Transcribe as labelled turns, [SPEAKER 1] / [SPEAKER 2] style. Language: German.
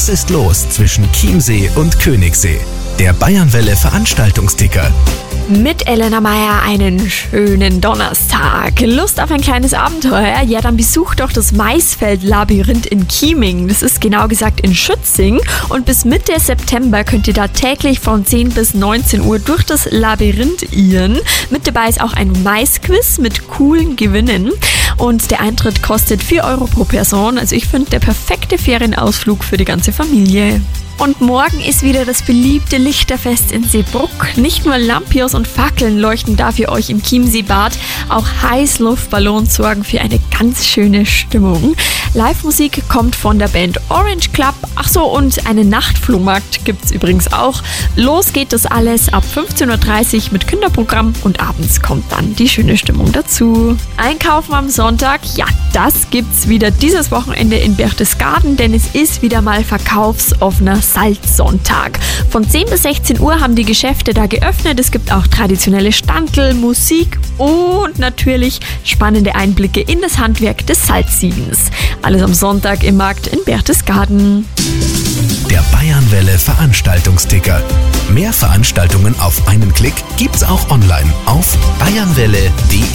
[SPEAKER 1] Was ist los zwischen Chiemsee und Königssee? Der Bayernwelle Veranstaltungsticker.
[SPEAKER 2] Mit Elena Meier einen schönen Donnerstag. Lust auf ein kleines Abenteuer? Ja, dann besucht doch das Maisfeld-Labyrinth in Chieming. Das ist genau gesagt in Schützing. Und bis Mitte September könnt ihr da täglich von 10 bis 19 Uhr durch das Labyrinth irren. Mit dabei ist auch ein Maisquiz mit coolen Gewinnen. Und der Eintritt kostet 4 Euro pro Person. Also ich finde, der perfekte Ferienausflug für die ganze Familie. Und morgen ist wieder das beliebte Lichterfest in Seebrugg. Nicht nur Lampions und Fackeln leuchten da für euch im Chiemseebad, auch Heißluftballons sorgen für eine ganz schöne Stimmung. Live-Musik kommt von der Band Orange Club. Ach so, und einen Nachtflohmarkt gibt's übrigens auch. Los geht das alles ab 15:30 Uhr mit Kinderprogramm und abends kommt dann die schöne Stimmung dazu. Einkaufen am Sonntag, ja, das gibt's wieder dieses Wochenende in Berchtesgaden, denn es ist wieder mal verkaufsoffener Salzsonntag. Von 10 bis 16 Uhr haben die Geschäfte da geöffnet. Es gibt auch traditionelle Standel, Musik und natürlich spannende Einblicke in das Handwerk des Salzsiegens. Alles am Sonntag im Markt in Berchtesgaden.
[SPEAKER 1] Der Bayernwelle Veranstaltungsticker. Mehr Veranstaltungen auf einen Klick gibt's auch online auf bayernwelle.de.